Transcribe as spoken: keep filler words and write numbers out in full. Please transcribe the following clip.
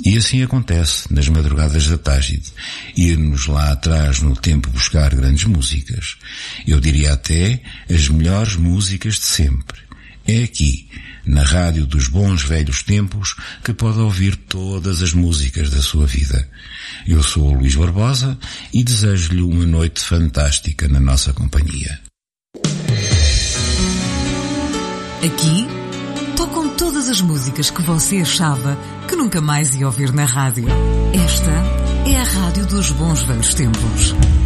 E assim acontece nas madrugadas da Tágide, ir-nos lá atrás no tempo buscar grandes músicas. Eu diria até as melhores músicas de sempre. É aqui, na rádio dos bons velhos tempos, que pode ouvir todas as músicas da sua vida. Eu sou o Luís Barbosa e desejo-lhe uma noite fantástica na nossa companhia. Aqui tocam todas as músicas que você achava que nunca mais ia ouvir na rádio. Esta é a rádio dos bons velhos tempos.